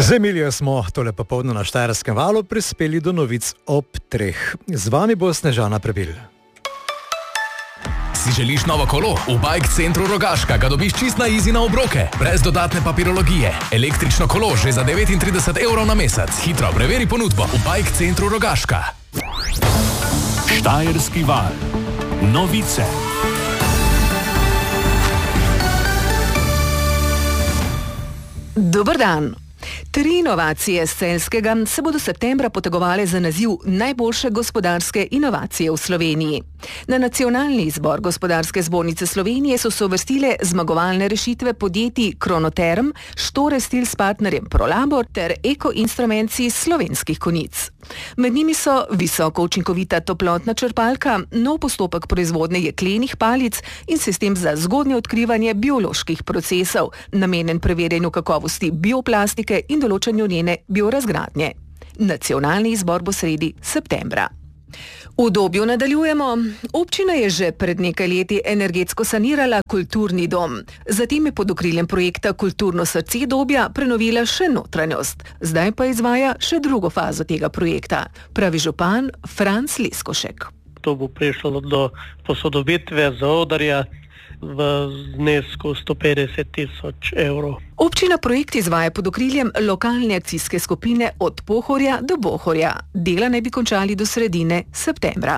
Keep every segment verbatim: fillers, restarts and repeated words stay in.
Z Emilijo smo tole popoldne na Štajerskem valu prispeli do novic ob treh. Z vami bo Snežana Prebil. Si želiš novo kolo? V Bike Centru Rogaška ga dobiš čist na easy na obroke, brez dodatne papirologije. Električno kolo že za devetintrideset evrov na mesec. Hitro preveri ponudbo v Bike Centru Rogaška. Štajerski val. Novice. Dober dan. Tri inovacije z Celjskega se bodo septembra potegovale za naziv najboljše gospodarske inovacije v Sloveniji. Na nacionalni izbor Gospodarske zbornice Slovenije so se uvrstile zmagovalne rešitve podjetij Kronoterm, Štore Stil s partnerjem Prolabor ter Eko Instruments iz Slovenskih Konjic. Med njimi so visoko učinkovita toplotna črpalka, nov postopek proizvodnje jeklenih palic in sistem za zgodnje odkrivanje bioloških procesov, namenjen preverjanju kakovosti bioplastike in določanju njene biorazgradnje. Nacionalni izbor bo sredi septembra. V Dobju nadaljujemo. Občina je že pred nekaj leti energetsko sanirala kulturni dom. Zatem je pod okriljem projekta Kulturno srce Dobja prenovila še notranjost. Zdaj pa izvaja še drugo fazo tega projekta, pravi župan Franc Leskošek. To bo prišlo do posodobitve zaodrja v znesku sto petdeset tisoč evrov. Občina projekt izvaja pod okriljem lokalne akcijske skupine Od Pohorja do Bohorja. Dela naj bi končali do sredine septembra.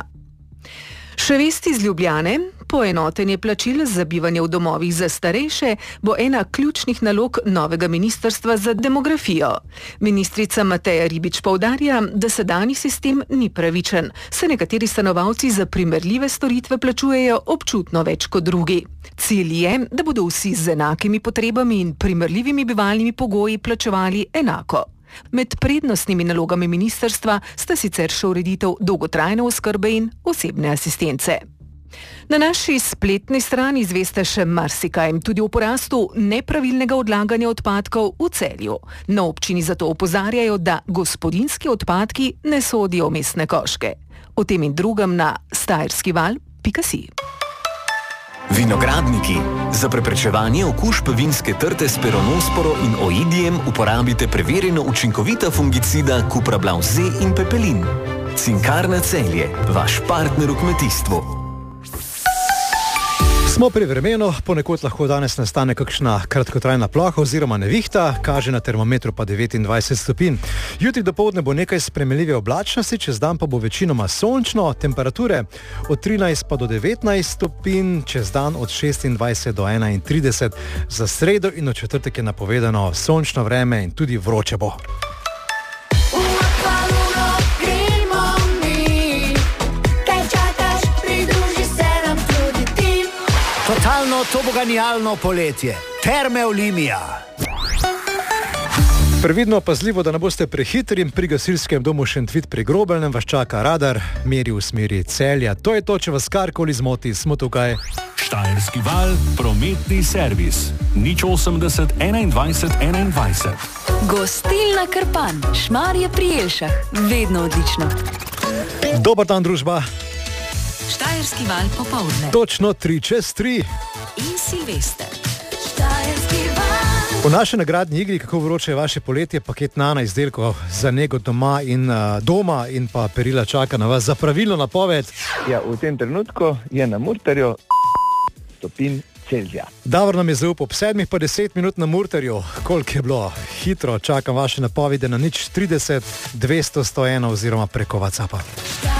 Še vesti iz Ljubljane, poenotenje plačil za bivanje v domovih za starejše bo ena ključnih nalog novega ministrstva za demografijo. Ministrica Mateja Ribič poudarja, da sedanji sistem ni pravičen, saj nekateri stanovalci za primerljive storitve plačujejo občutno več kot drugi. Cilj je, da bodo vsi z enakimi potrebami in primerljivimi bivalnimi pogoji plačevali enako. Med prednostnimi nalogami ministrstva sta sicer še ureditev dolgotrajne oskrbe in osebne asistence. Na naši spletni strani izveste še marsikaj, tudi o porastu nepravilnega odlaganja odpadkov v Celju. Na občini zato opozarjajo, da gospodinjski odpadki ne sodijo v mestne koške. O tem in drugem na štajerskival pika si. Vinogradniki. Za preprečevanje okužb vinske trte s peronosporo in oidijem uporabite preverjeno učinkovita fungicida Cuprablau Z in Pepelin. Cinkarna Celje, vaš partner v kmetijstvu. Smo pri vremenu, ponekod lahko danes nastane kakšna kratkotrajna ploha oziroma nevihta, kaže na termometru pa devetindvajset stopinj. Jutri dopoldne bo nekaj spremenljive oblačnosti, čez dan pa bo večinoma sončno, temperature od trinajst pa do devetnajst stopinj, čez dan od šestindvajset do enaintrideset. Za sredo in v četrtek je napovedano sončno vreme in tudi vroče bo. Totalno toboganijalno poletje. Terme Olimia. Previdno pazljivo, da ne boste prehitri. Pri gasilskem domu Šentvid pri Grobelnem vas čaka radar, meri v smeri Celja. To je to, če vas karkoli zmoti, smo tukaj. Štajerski val, prometni servis. nič osemdeset enaindvajset enaindvajset. Gostilna Krpan, Šmarje pri Jelšah. Vedno odlično. Dober dan, družba. Štajerski val popoldne. Točno tri čez tri. In Silvester. Štajerski val. Po naši nagradni igri, kako vroče je vaše poletje, paket Nana izdelkov za nego doma in uh, doma in pa perila čaka na vas za pravilno napoved. Ja, v tem trenutku je na Murterju stopinj Celzija. Davor nam je zaupal ob sedmih pa deset minut na Murterju. Koliko je bilo? Hitro čakam vaše napovede na nič trideset dvesto sto ena oziroma preko WhatsAppa.